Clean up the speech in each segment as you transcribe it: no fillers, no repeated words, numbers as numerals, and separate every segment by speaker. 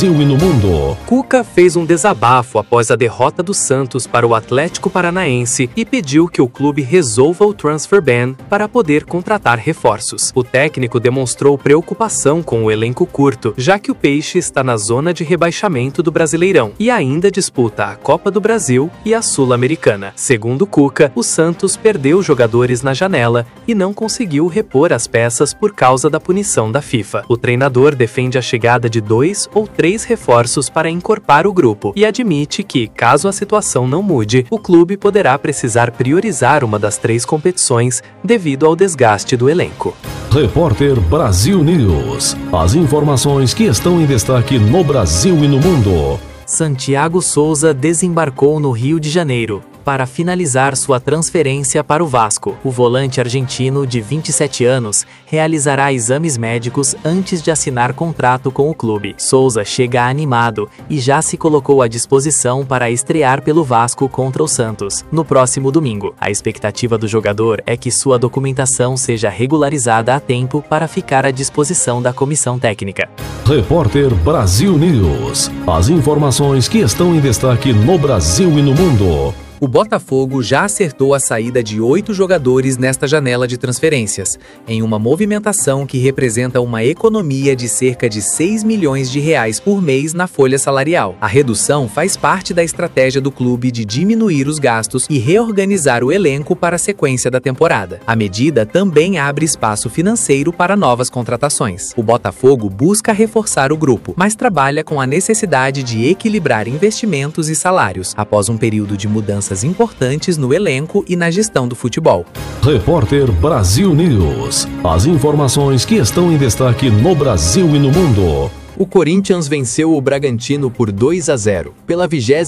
Speaker 1: Brasil e no mundo.
Speaker 2: Cuca fez um desabafo após a derrota do Santos para o Atlético Paranaense e pediu que o clube resolva o transfer ban para poder contratar reforços. O técnico demonstrou preocupação com o elenco curto, já que o Peixe está na zona de rebaixamento do Brasileirão e ainda disputa a Copa do Brasil e a Sul-Americana. Segundo Cuca, o Santos perdeu jogadores na janela e não conseguiu repor as peças por causa da punição da FIFA. O treinador defende a chegada de 2 ou 3 reforços para encorpar o grupo e admite que, caso a situação não mude, o clube poderá precisar priorizar uma das 3 competições devido ao desgaste do elenco.
Speaker 1: Repórter Brasil News. As informações que estão em destaque no Brasil e no mundo.
Speaker 2: Santiago Souza desembarcou no Rio de Janeiro para finalizar sua transferência para o Vasco. O volante argentino de 27 anos realizará exames médicos antes de assinar contrato com o clube. Souza chega animado e já se colocou à disposição para estrear pelo Vasco contra o Santos no próximo domingo. A expectativa do jogador é que sua documentação seja regularizada a tempo para ficar à disposição da comissão técnica.
Speaker 1: Repórter Brasil News. As informações que estão em destaque no Brasil e no mundo.
Speaker 2: O Botafogo já acertou a saída de 8 jogadores nesta janela de transferências, em uma movimentação que representa uma economia de cerca de 6 milhões de reais por mês na folha salarial. A redução faz parte da estratégia do clube de diminuir os gastos e reorganizar o elenco para a sequência da temporada. A medida também abre espaço financeiro para novas contratações. O Botafogo busca reforçar o grupo, mas trabalha com a necessidade de equilibrar investimentos e salários, após um período de mudança importantes no elenco e na gestão do futebol.
Speaker 1: Repórter Brasil News. As informações que estão em destaque no Brasil e no mundo.
Speaker 2: O Corinthians venceu o Bragantino por 2-0, pela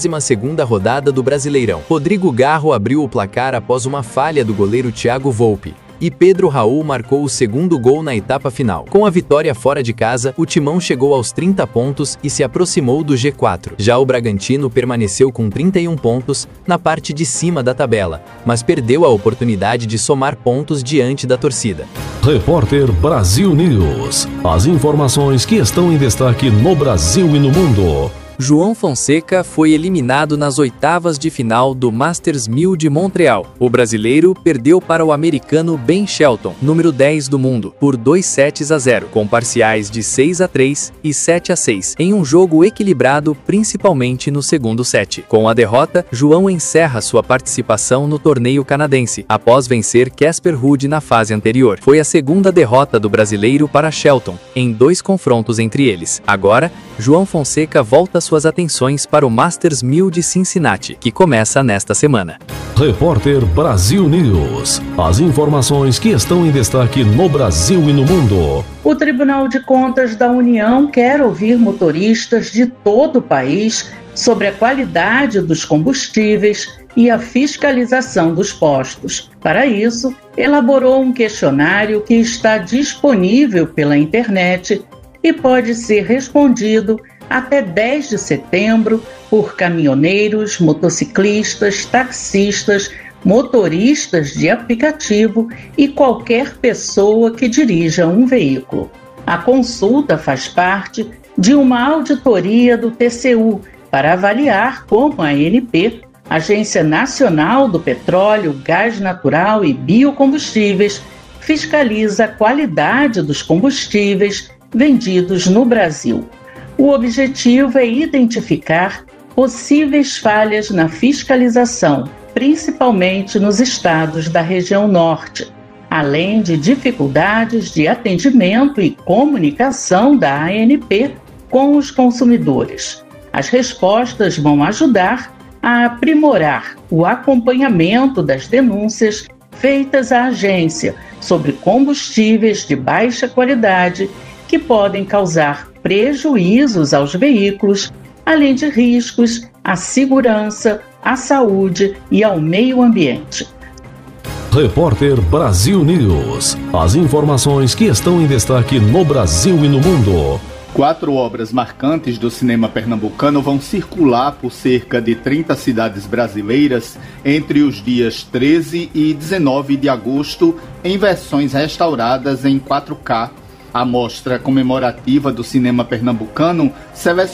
Speaker 2: 22ª rodada do Brasileirão. Rodrigo Garro abriu o placar após uma falha do goleiro Thiago Volpi. E Pedro Raul marcou o segundo gol na etapa final. Com a vitória fora de casa, o Timão chegou aos 30 pontos e se aproximou do G4. Já o Bragantino permaneceu com 31 pontos na parte de cima da tabela, mas perdeu a oportunidade de somar pontos diante da torcida.
Speaker 1: Repórter Brasil News. As informações que estão em destaque no Brasil e no mundo.
Speaker 2: João Fonseca foi eliminado nas oitavas de final do Masters 1000 de Montreal. O brasileiro perdeu para o americano Ben Shelton, número 10 do mundo, por 2-0, com parciais de 6-3 e 7-6, em um jogo equilibrado principalmente no segundo set. Com a derrota, João encerra sua participação no torneio canadense, após vencer Casper Ruud na fase anterior. Foi a segunda derrota do brasileiro para Shelton, em 2 confrontos entre eles. Agora, João Fonseca volta suas atenções para o Masters 1000 de Cincinnati, que começa nesta semana.
Speaker 1: Repórter Brasil News. As informações que estão em destaque no Brasil e no mundo.
Speaker 3: O Tribunal de Contas da União quer ouvir motoristas de todo o país sobre a qualidade dos combustíveis e a fiscalização dos postos. Para isso, elaborou um questionário que está disponível pela internet e pode ser respondido até 10 de setembro por caminhoneiros, motociclistas, taxistas, motoristas de aplicativo e qualquer pessoa que dirija um veículo. A consulta faz parte de uma auditoria do TCU para avaliar como a ANP, Agência Nacional do Petróleo, Gás Natural e Biocombustíveis, fiscaliza a qualidade dos combustíveis vendidos no Brasil. O objetivo é identificar possíveis falhas na fiscalização, principalmente nos estados da região norte, além de dificuldades de atendimento e comunicação da ANP com os consumidores. As respostas vão ajudar a aprimorar o acompanhamento das denúncias feitas à agência sobre combustíveis de baixa qualidade que podem causar prejuízos aos veículos, além de riscos à segurança, à saúde e ao meio ambiente.
Speaker 1: Repórter Brasil News. As informações que estão em destaque no Brasil e no mundo.
Speaker 4: 4 obras marcantes do cinema pernambucano vão circular por cerca de 30 cidades brasileiras entre os dias 13 e 19 de agosto, em versões restauradas em 4K. A mostra comemorativa do cinema pernambucano